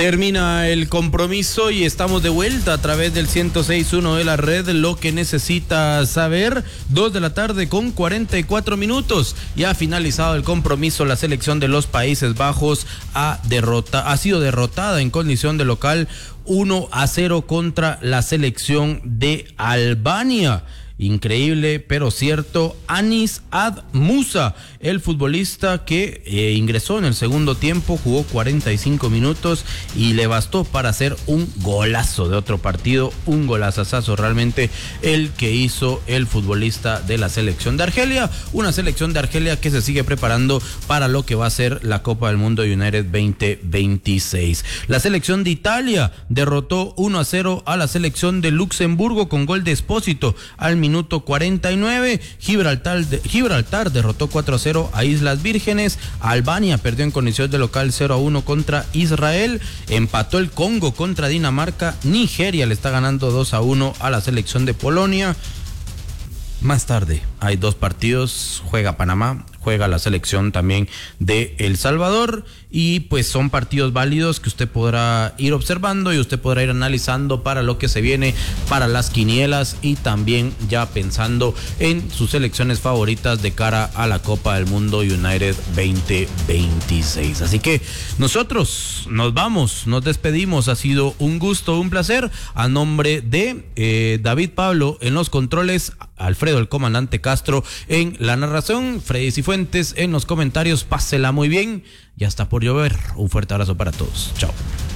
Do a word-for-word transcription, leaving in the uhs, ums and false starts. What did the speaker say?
Termina el compromiso y estamos de vuelta a través del ciento seis punto uno de la red. Lo que necesita saber, dos de la tarde con cuarenta y cuatro minutos. Ya ha finalizado el compromiso. La selección de los Países Bajos ha, derrota, ha sido derrotada en condición de local uno a cero contra la selección de Albania. Increíble, pero cierto. Anis Ad Musa, el futbolista que eh, ingresó en el segundo tiempo, jugó cuarenta y cinco minutos y le bastó para hacer un golazo de otro partido, un golazazazo realmente el que hizo el futbolista de la selección de Argelia, una selección de Argelia que se sigue preparando para lo que va a ser la Copa del Mundo United veinte veintiséis. La selección de Italia derrotó uno a cero a la selección de Luxemburgo con gol de Espósito al minuto Minuto cuarenta y nueve. Gibraltar, de, Gibraltar derrotó cuatro a cero a Islas Vírgenes. Albania perdió en condición de local cero a uno contra Israel. Empató el Congo contra Dinamarca. Nigeria le está ganando dos a uno a la selección de Polonia. Más tarde hay dos partidos. Juega Panamá, juega la selección también de El Salvador, y pues son partidos válidos que usted podrá ir observando y usted podrá ir analizando para lo que se viene, para las quinielas, y también ya pensando en sus selecciones favoritas de cara a la Copa del Mundo United veinte veintiséis. Así que nosotros nos vamos, nos despedimos. Ha sido un gusto, un placer. A nombre de eh, David Pablo en los controles, Alfredo el comandante Castro en la narración, Freddy Cifuentes en los comentarios. Pásela muy bien, ya está por llover. Un fuerte abrazo para todos. Chao.